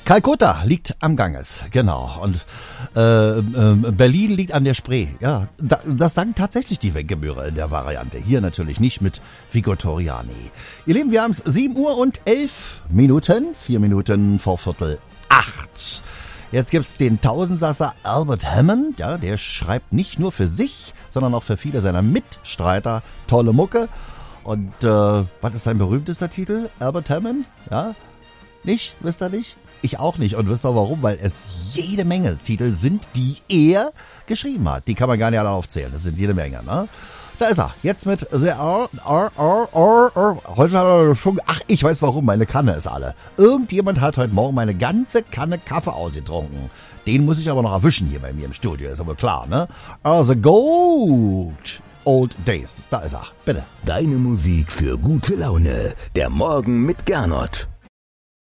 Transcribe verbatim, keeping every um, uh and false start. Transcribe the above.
Kalkutta liegt am Ganges, genau. Und äh, äh, Berlin liegt an der Spree. Ja, da, das sagen tatsächlich die Wenkemürer in der Variante. Hier natürlich nicht mit Vico Toriani. Ihr Lieben, wir haben es sieben Uhr und elf Minuten. Vier Minuten vor Viertel acht. Jetzt gibt's den Tausendsasser Albert Hammond. Ja, der schreibt nicht nur für sich, sondern auch für viele seiner Mitstreiter tolle Mucke. Und äh, was ist sein berühmtester Titel? Albert Hammond? Ja, nicht? Wisst ihr nicht? Ich auch nicht. Und wisst ihr warum? Weil es jede Menge Titel sind, die er geschrieben hat. Die kann man gar nicht alle aufzählen. Das sind jede Menge, ne? Da ist er. Jetzt mit The R, R, R, R, R. Heute hat er schon, ach, ich weiß warum. Meine Kanne ist alle. Irgendjemand hat heute Morgen meine ganze Kanne Kaffee ausgetrunken. Den muss ich aber noch erwischen hier bei mir im Studio. Ist aber klar, ne? Uh, the Gold Old Days. Da ist er. Bitte. Deine Musik für gute Laune. Der Morgen mit Gernot.